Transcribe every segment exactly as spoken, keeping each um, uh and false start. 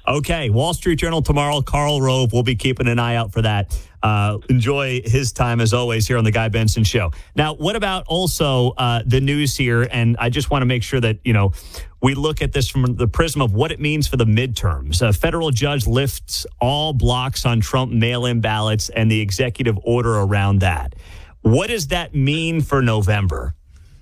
Okay, Wall Street Journal tomorrow. Karl Rove, we'll be keeping an eye out for that. Uh, enjoy his time, as always, here on the Guy Benson Show. Now, what about also uh, the news here? And I just want to make sure that, you know, we look at this from the prism of what it means for the midterms. A federal judge lifts all blocks on Trump mail-in ballots and the executive order around that. What does that mean for November?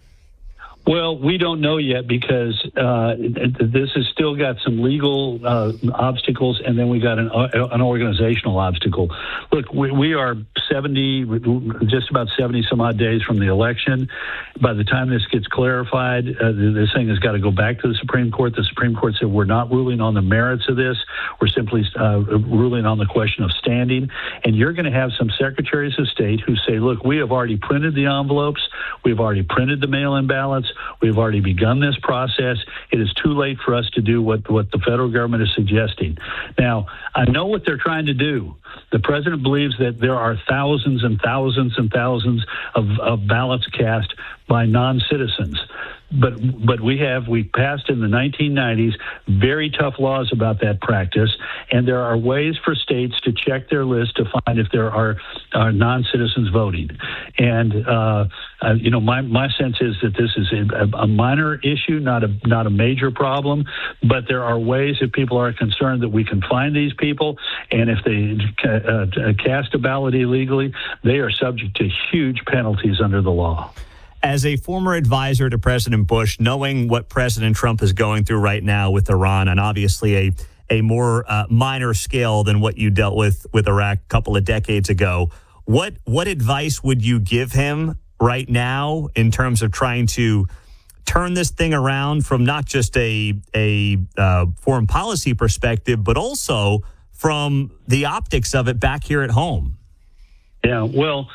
Well, we don't know yet because uh, this has still got some legal uh, obstacles, and then we got an, uh, an organizational obstacle. Look, we, we are seventy, just about seventy some odd days from the election. By the time this gets clarified, uh, this thing has got to go back to the Supreme Court. The Supreme Court said we're not ruling on the merits of this. We're simply uh, ruling on the question of standing. And you're going to have some secretaries of state who say, look, we have already printed the envelopes. We've already printed the mail-in ballots. We've already begun this process. It is too late for us to do what, what the federal government is suggesting. Now, I know what they're trying to do. The president believes that there are thousands and thousands and thousands of, of ballots cast by non-citizens. But but we have, we passed in the nineteen nineties very tough laws about that practice, and there are ways for states to check their list to find if there are, are non-citizens voting. And, uh, uh, you know, my, my sense is that this is a, a minor issue, not a not a major problem, but there are ways if people are concerned that we can find these people, and if they uh, cast a ballot illegally, they are subject to huge penalties under the law. As a former advisor to President Bush, knowing what President Trump is going through right now with Iran, and obviously a, a more uh, minor scale than what you dealt with with Iraq a couple of decades ago, what what advice would you give him right now in terms of trying to turn this thing around from not just a, a uh, foreign policy perspective, but also from the optics of it back here at home? Yeah, well,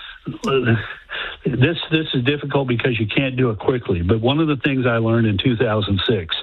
this this is difficult because you can't do it quickly. But one of the things I learned in two thousand six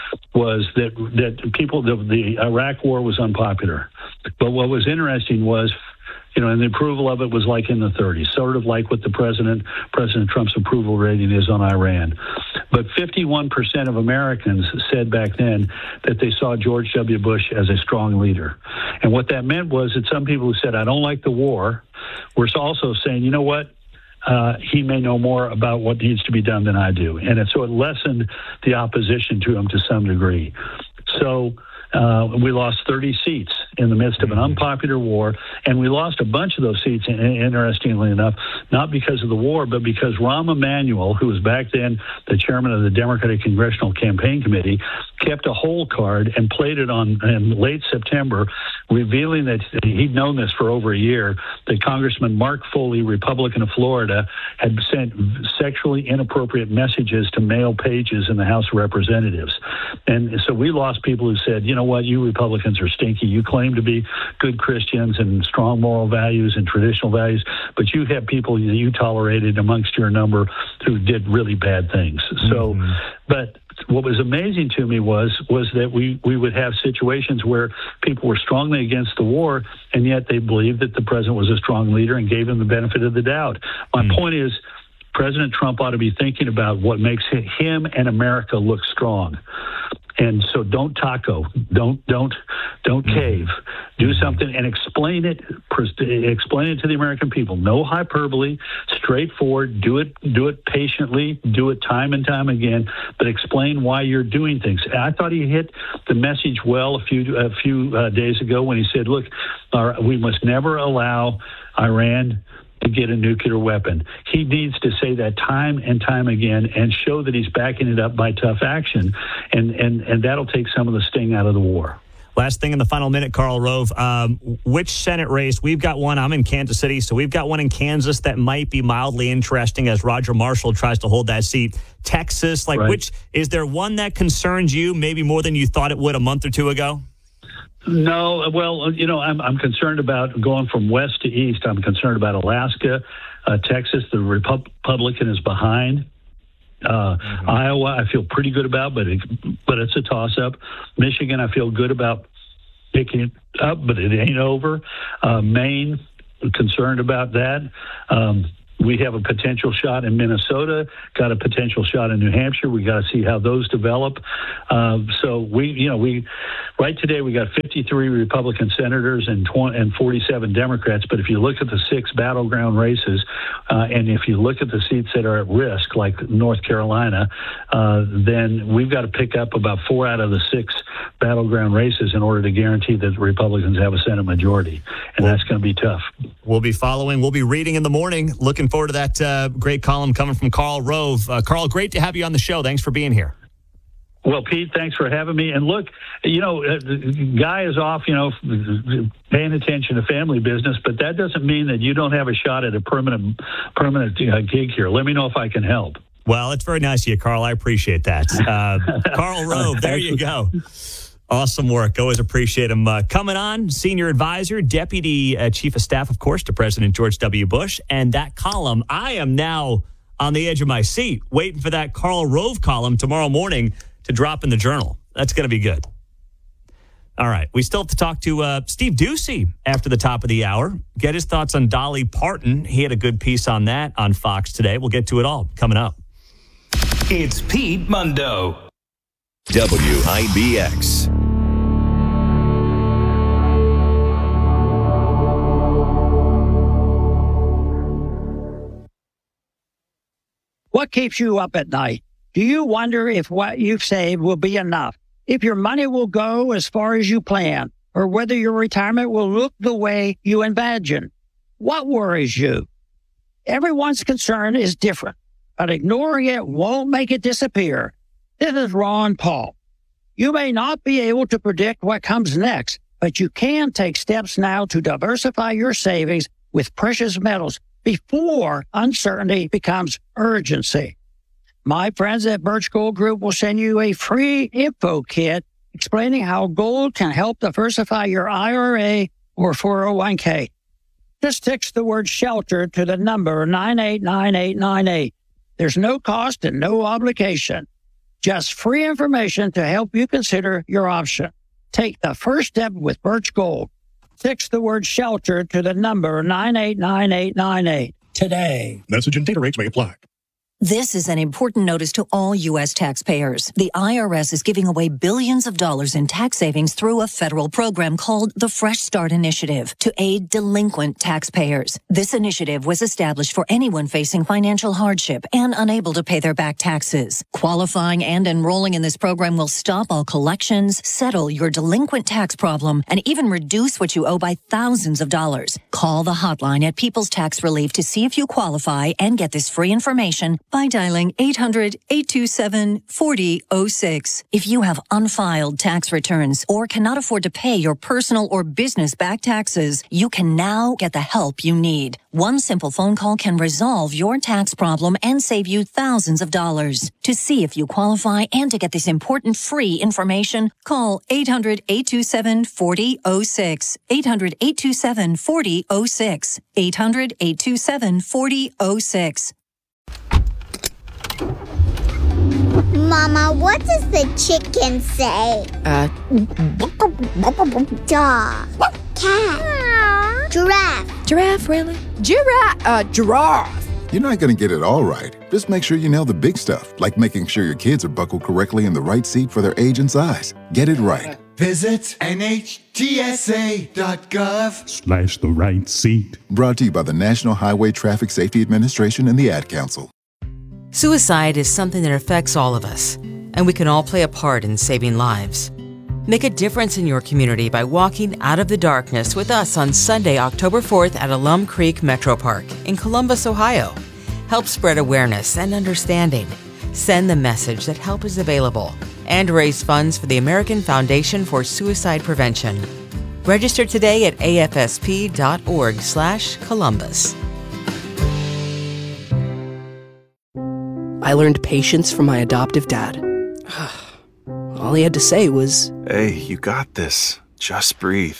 was that that people the, the Iraq War was unpopular. But what was interesting was, you know, and the approval of it was like in the thirties, sort of like what the president President Trump's approval rating is on Iran. But fifty-one percent of Americans said back then that they saw George W. Bush as a strong leader. And what that meant was that some people who said, I don't like the war, were also saying, you know what? Uh, he may know more about what needs to be done than I do. And it, so it lessened the opposition to him to some degree. So uh, we lost thirty seats in the midst of an unpopular war, and we lost a bunch of those seats, interestingly enough, not because of the war, but because Rahm Emanuel, who was back then the chairman of the Democratic Congressional Campaign Committee, kept a hole card and played it on in late September, revealing that he'd known this for over a year, that Congressman Mark Foley, Republican of Florida, had sent sexually inappropriate messages to male pages in the House of Representatives. And so we lost people who said, you know what, you Republicans are stinky. You claim to be good Christians and strong moral values and traditional values, but you have people that you tolerated amongst your number who did really bad things. So, mm-hmm. but what was amazing to me was was that we, we would have situations where people were strongly against the war, and yet they believed that the president was a strong leader and gave him the benefit of the doubt. My mm-hmm. point is, President Trump ought to be thinking about what makes him and America look strong. And so don't taco, don't don't don't cave. Do something and explain it. Explain it to the American people. No hyperbole, straightforward. Do it. Do it patiently. Do it time and time again. But explain why you're doing things. I thought he hit the message well a few a few uh, days ago when he said, "Look, our, we must never allow Iran to get a nuclear weapon." He needs to say that time and time again and show that he's backing it up by tough action, and and and that'll take some of the sting out of the war. Last thing in the final minute, Karl Rove, um, which Senate race? We've got one. I'm in Kansas City, so we've got one in Kansas that might be mildly interesting as Roger Marshall tries to hold that seat. Texas, like right. which is there one that concerns you maybe more than you thought it would a month or two ago? No, well, you know, I'm I'm concerned about going from west to east. I'm concerned about Alaska, uh, Texas. The Republican is behind. Uh, mm-hmm. Iowa, I feel pretty good about, but it, but it's a toss-up. Michigan, I feel good about picking it up, but it ain't over. Uh, Maine, I'm concerned about that. Um, We have a potential shot in Minnesota, got a potential shot in New Hampshire. We got to see how those develop. Uh, so we, you know, we right today we got fifty fifty-three Republican senators and twenty, and forty-seven Democrats. But if you look at the six battleground races, uh, and if you look at the seats that are at risk, like North Carolina, uh, then we've got to pick up about four out of the six battleground races in order to guarantee that the Republicans have a Senate majority. And well, that's going to be tough. We'll be following. We'll be reading in the morning. Looking forward to that uh, great column coming from Karl Rove. Uh, Karl, great to have you on the show. Thanks for being here. Well, Pete, thanks for having me. And look, you know, uh, Guy is off, you know, paying attention to family business, but that doesn't mean that you don't have a shot at a permanent permanent uh, gig here. Let me know if I can help. Well, it's very nice of you, Karl. I appreciate that. Uh, Karl Rove, there you go. Awesome work. Always appreciate him. Uh, coming on, senior advisor, deputy uh, chief of staff, of course, to President George W. Bush. And that column, I am now on the edge of my seat, waiting for that Karl Rove column tomorrow morning to drop in the Journal. That's going to be good. All right. We still have to talk to uh, Steve Doocy after the top of the hour. Get his thoughts on Dolly Parton. He had a good piece on that on Fox today. We'll get to it all coming up. It's Pete Mundo. W I B X. What keeps you up at night? Do you wonder if what you've saved will be enough? If your money will go as far as you plan? Or whether your retirement will look the way you imagine? What worries you? Everyone's concern is different, but ignoring it won't make it disappear. This is Ron Paul. You may not be able to predict what comes next, but you can take steps now to diversify your savings with precious metals before uncertainty becomes urgency. My friends at Birch Gold Group will send you a free info kit explaining how gold can help diversify your I R A or four oh one k. Just text the word SHELTER to the number nine eight nine eight nine eight. There's no cost and no obligation. Just free information to help you consider your option. Take the first step with Birch Gold. Text the word SHELTER to the number nine eight nine eight nine eight today. Message and data rates may apply. This is an important notice to all U S taxpayers. The I R S is giving away billions of dollars in tax savings through a federal program called the Fresh Start Initiative to aid delinquent taxpayers. This initiative was established for anyone facing financial hardship and unable to pay their back taxes. Qualifying and enrolling in this program will stop all collections, settle your delinquent tax problem, and even reduce what you owe by thousands of dollars. Call the hotline at People's Tax Relief to see if you qualify and get this free information by dialing eight hundred, eight two seven, four oh zero six. If you have unfiled tax returns or cannot afford to pay your personal or business back taxes, you can now get the help you need. One simple phone call can resolve your tax problem and save you thousands of dollars. To see if you qualify and to get this important free information, call eight hundred, eight two seven, four oh zero six. eight hundred, eight two seven, four oh zero six. eight hundred, eight two seven, four oh zero six. Mama, what does the chicken say? Uh, Dog. Cat. Giraffe. Giraffe, really? Giraffe. Uh, giraffe. You're not going to get it all right. Just make sure you nail the big stuff, like making sure your kids are buckled correctly in the right seat for their age and size. Get it right. Visit N H T S A dot gov Slash the right seat. Brought to you by the National Highway Traffic Safety Administration and the Ad Council. Suicide is something that affects all of us, and we can all play a part in saving lives. Make a difference in your community by walking out of the darkness with us on Sunday, October fourth at Alum Creek Metro Park in Columbus, Ohio. Help spread awareness and understanding. Send the message that help is available and raise funds for the American Foundation for Suicide Prevention. Register today at A F S P dot org slash Columbus. I learned patience from my adoptive dad. All he had to say was, "Hey, you got this. Just breathe."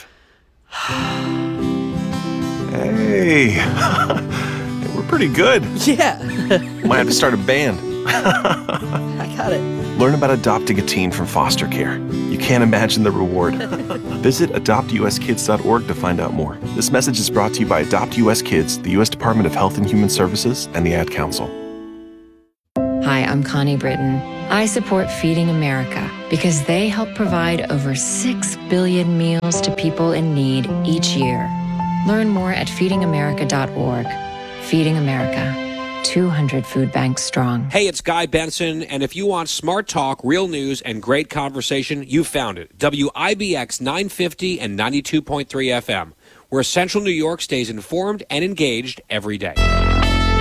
Hey, we're pretty good. Yeah. Might have to start a band. I got it. Learn about adopting a teen from foster care. You can't imagine the reward. Visit adopt u s kids dot org to find out more. This message is brought to you by Adopt U S Kids, the U S Department of Health and Human Services, and the Ad Council. Hi, I'm Connie Britton. I support Feeding America because they help provide over six billion meals to people in need each year. Learn more at feeding america dot org. Feeding America, two hundred food banks strong. Hey, it's Guy Benson, and if you want smart talk, real news, and great conversation, you found it. W I B X nine fifty and ninety-two point three F M, where Central New York stays informed and engaged every day.